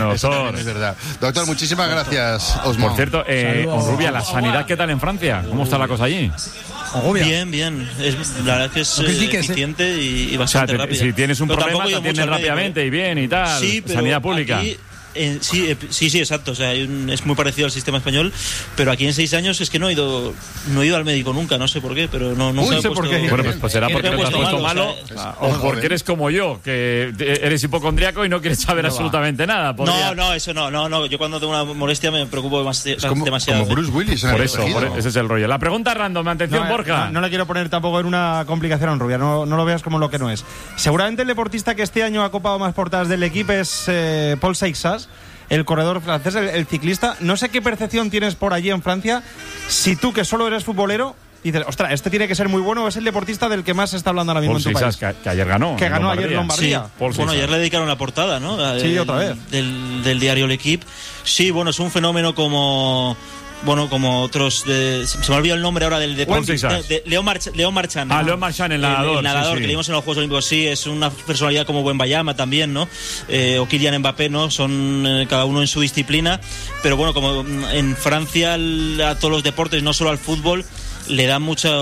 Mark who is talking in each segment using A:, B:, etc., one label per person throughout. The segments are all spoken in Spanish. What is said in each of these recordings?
A: doctor.
B: Es verdad. Doctor, muchísimas gracias, Osmond.
A: Por cierto, Onrubia, ¿la sanidad qué tal en Francia? ¿Cómo está la cosa allí?
C: Bien. La verdad es que es eficiente y bastante rápida.
A: Si tienes un
C: pero
A: problema, te atienden rápidamente y bien y tal.
C: Sí, pero
A: sanidad pública.
C: Aquí, sí, exacto. O sea, es muy parecido al sistema español, pero aquí en 6 años es que no he ido al médico nunca, no sé por qué, pero nunca he puesto...
A: Bueno, pues será porque te has puesto malo, o porque eres como yo, que eres hipocondríaco y no quieres saber absolutamente nada.
C: No, eso no. Yo cuando tengo una molestia me preocupo demasiado.
B: Como Bruce Willis.
A: Por eso, ese es el rollo. La pregunta random, atención, Borja.
D: No le quiero poner tampoco en una complicación a Onrubia, no lo veas como lo que no es. Seguramente el deportista que este año ha copado más portadas del equipo es Paul Seixas, el corredor francés, el ciclista. No sé qué percepción tienes por allí en Francia. Si tú, que solo eres futbolero, dices, ostras, este tiene que ser muy bueno, es el deportista del que más se está hablando ahora mismo en tu país.
A: Que ayer ganó.
D: Que ganó ayer en Lombardía.
C: Sí. Bueno, ayer le dedicaron la portada, ¿no?
D: Sí, otra vez.
C: Del diario L'Equipe. Sí, bueno, es un fenómeno como otros se me ha olvidado el nombre ahora de León Marchand.
A: León Marchand, el nadador.
C: El nadador
A: sí.
C: Que vimos en los Juegos Olímpicos, sí, es una personalidad como Wembayama también, ¿no? O Kylian Mbappé, ¿no? Son cada uno en su disciplina, pero bueno, como en Francia a todos los deportes, no solo al fútbol, le dan muchas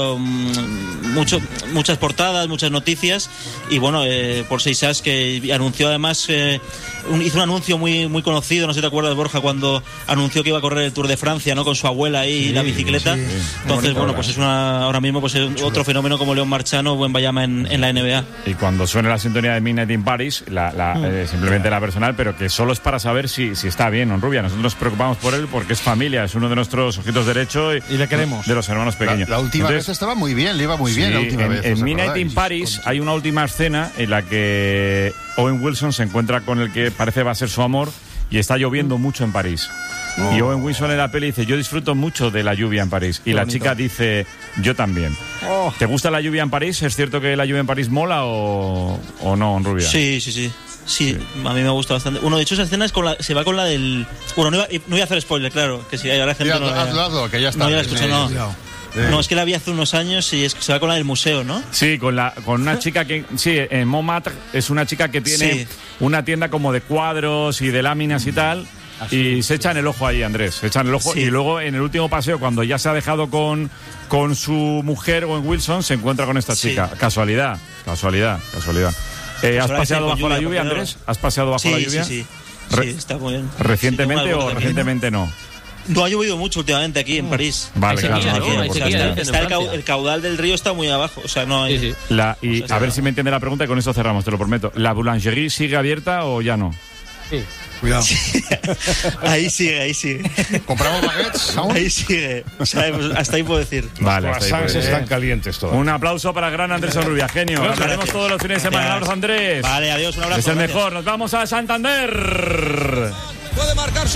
C: portadas, muchas noticias, y bueno, por Seixas, que anunció además, hizo un anuncio muy conocido, no sé si te acuerdas, Borja, cuando anunció que iba a correr el Tour de Francia, ¿no? Con su abuela ahí y la bicicleta. Sí. Entonces, bueno, pues es ahora mismo pues es otro fenómeno como León Marchand o Wembayama en la NBA.
A: Y cuando suene la sintonía de Midnight in Paris, simplemente la personal, pero que solo es para saber si está bien, Onrubia. Nosotros nos preocupamos por él porque es familia, es uno de nuestros ojitos derechos y
D: le queremos.
A: De los hermanos pequeños.
B: La última vez estaba muy bien, le iba muy bien la última vez.
A: En Midnight in Paris hay una última escena en la que Owen Wilson se encuentra con el que parece va a ser su amor y está lloviendo mucho en París. Y Owen Wilson en la peli dice, yo disfruto mucho de la lluvia en París. Y la chica dice, yo también. ¿Te gusta la lluvia en París? ¿Es cierto que la lluvia en París mola o no, Onrubia?
C: Sí, a mí me gusta bastante. Bueno, de hecho esa escena se va con la del... Bueno, no iba a hacer spoiler, claro, que si hay ahora gente
B: hazlo, que ya está.
C: No, ya la escuché, no. No, es que la vi hace unos años y se va con la del museo, ¿no?
A: Sí, con una chica que... Sí, en Montmartre es una chica que tiene una tienda como de cuadros y de láminas y tal. Y se echan el ojo ahí, Andrés. Se echan el ojo y luego en el último paseo, cuando ya se ha dejado con su mujer, Owen Wilson, se encuentra con esta chica. Casualidad. ¿Has paseado bajo la lluvia, Andrés? ¿Has paseado bajo la lluvia?
C: Sí, está muy bien.
A: ¿Recientemente o recientemente no?
C: No ha llovido mucho últimamente aquí en París.
A: Vale,
C: el caudal del río está muy abajo. O sea, no hay...
A: A ver si me entiende la pregunta y con esto cerramos, te lo prometo. ¿La boulangerie sigue abierta o ya no?
D: Sí.
B: Cuidado.
C: Ahí sigue.
B: ¿Compramos baguettes aún?
C: Ahí sigue. O sea, hasta ahí puedo decir.
A: Vale,
E: las sábanas están calientes todas.
A: Un aplauso para el gran Andrés Onrubia, genio. Hablaremos todos los fines de semana. Un abrazo, Andrés.
C: Vale, adiós, un abrazo.
A: Es el mejor. Nos vamos a Santander.
F: Puede marcar